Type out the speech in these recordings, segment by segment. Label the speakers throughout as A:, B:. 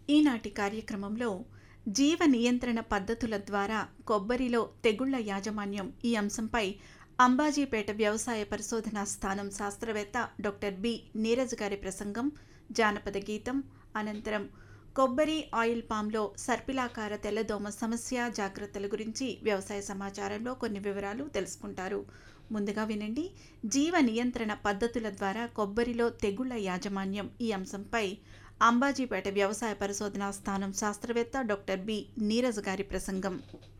A: ఈనాటి కార్యక్రమంలో జీవ నియంత్రణ పద్ధతుల ద్వారా కొబ్బరిలో తెగుళ్ల యాజమాన్యం ఈ అంశంపై అంబాజీపేట వ్యవసాయ పరిశోధనా స్థానం శాస్త్రవేత్త డాక్టర్ బి నీరజ్ గారి ప్రసంగం, జానపద గీతం అనంతరం కొబ్బరి ఆయిల్ పామ్లో సర్పిలాకార తెల్లదోమ సమస్య జాగ్రత్తల గురించి వ్యవసాయ సమాచారంలో కొన్ని వివరాలు తెలుసుకుంటారు. ముందుగా వినండి. జీవ నియంత్రణ పద్ధతుల ద్వారా కొబ్బరిలో తెగుళ్ల యాజమాన్యం ఈ అంశంపై అంబాజీపేట వ్యవసాయ పరిశోధనా స్థానం శాస్త్రవేత్త డాక్టర్ బి నీరజ్ గారి ప్రసంగం.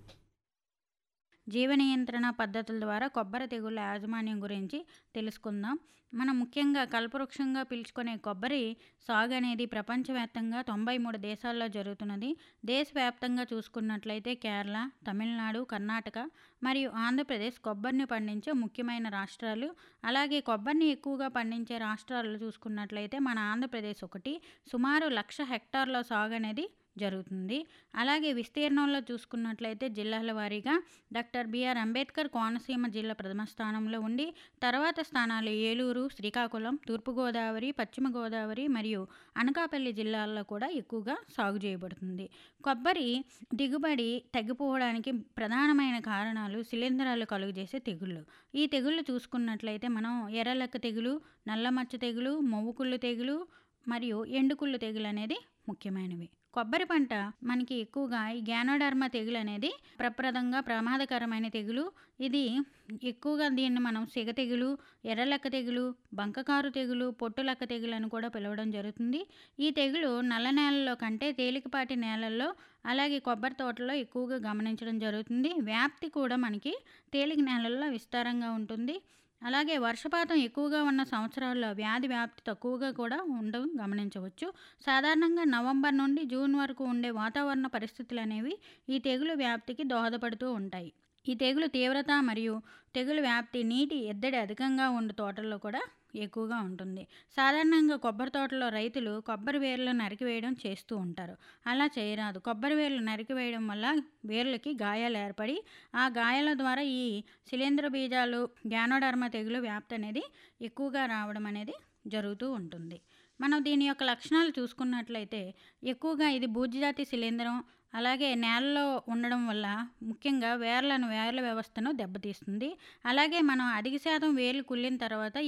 B: జీవ నియంత్రణ పద్ధతుల ద్వారా కొబ్బరి తెగుళ్ళ యాజమాన్యం గురించి తెలుసుకుందాం. మనం ముఖ్యంగా కల్పవృక్షంగా పిలుచుకునే కొబ్బరి సాగు అనేది ప్రపంచవ్యాప్తంగా 93 దేశాల్లో జరుగుతున్నది. దేశవ్యాప్తంగా చూసుకున్నట్లయితే కేరళ, తమిళనాడు, కర్ణాటక మరియు ఆంధ్రప్రదేశ్ కొబ్బరిని పండించే ముఖ్యమైన రాష్ట్రాలు. అలాగే కొబ్బరిని ఎక్కువగా పండించే రాష్ట్రాలు చూసుకున్నట్లయితే మన ఆంధ్రప్రదేశ్ ఒకటి. సుమారు 1,00,000 హెక్టార్ల సాగు అనేది జరుగుతుంది. అలాగే విస్తీర్ణంలో చూసుకున్నట్లయితే జిల్లాల వారీగా డాక్టర్ బిఆర్ అంబేద్కర్ కోనసీమ జిల్లా ప్రథమ స్థానంలో ఉండి, తర్వాత స్థానాలు ఏలూరు, శ్రీకాకుళం, తూర్పుగోదావరి, పశ్చిమ గోదావరి మరియు అనకాపల్లి జిల్లాల్లో కూడా ఎక్కువగా సాగు చేయబడుతుంది. కొబ్బరి దిగుబడి తగ్గిపోవడానికి ప్రధానమైన కారణాలు శిలీంధ్రాలు కలుగజేసే తెగుళ్ళు. ఈ తెగుళ్ళు చూసుకున్నట్లయితే మనం ఎర్రలక్క తెగులు, నల్లమచ్చ తెగులు, మొవ్వుకుళ్ళు తెగులు మరియు ఎండుకుళ్ళు తెగులు అనేది ముఖ్యమైనవి. కొబ్బరి పంట మనకి ఎక్కువగా ఈ గ్యానోడర్మా తెగులు అనేది ప్రమాదకరమైన తెగులు. ఇది ఎక్కువగా దీన్ని మనం సిగ తెగులు, ఎర్రలక్క తెగులు, బంకకారు తెగులు, పొట్టులక్క తెగులు అని కూడా పిలవడం జరుగుతుంది. ఈ తెగులు నల్ల నేలల్లో కంటే తేలికపాటి నేలల్లో అలాగే కొబ్బరి తోటల్లో ఎక్కువగా గమనించడం జరుగుతుంది. వ్యాప్తి కూడా మనకి తేలిక నేలల్లో విస్తారంగా ఉంటుంది. అలాగే వర్షపాతం ఎక్కువగా ఉన్న సంవత్సరాల్లో వ్యాధి వ్యాప్తి తక్కువగా కూడా ఉండడం గమనించవచ్చు. సాధారణంగా నవంబర్ నుండి జూన్ వరకు ఉండే వాతావరణ పరిస్థితులు అనేవి ఈ తెగులు వ్యాప్తికి దోహదపడుతూ ఉంటాయి. ఈ తెగులు తీవ్రత మరియు తెగులు వ్యాప్తి నీటి ఎద్దడి అధికంగా ఉండే తోటల్లో కూడా ఎక్కువగా ఉంటుంది. సాధారణంగా కొబ్బరి తోటలో రైతులు కొబ్బరి వేర్లను నరికివేయడం చేస్తూ ఉంటారు. అలా చేయరాదు. కొబ్బరి వేర్లు నరికివేయడం వల్ల వేర్లకి గాయాలు ఏర్పడి ఆ గాయాల ద్వారా ఈ శిలీంధ్ర బీజాలు గ్యానోడర్మా తెగులు వ్యాప్తి అనేది ఎక్కువగా రావడం అనేది జరుగుతూ ఉంటుంది. మనం దీని యొక్క లక్షణాలు చూసుకున్నట్లయితే ఎక్కువగా ఇది బూజుజాతి శిలీంధ్రం. అలాగే నేలలో ఉండడం వల్ల ముఖ్యంగా వేర్ల వ్యవస్థను దెబ్బతీస్తుంది. అలాగే మనం అధిక శాతం వేర్లు కుళ్ళిన తర్వాత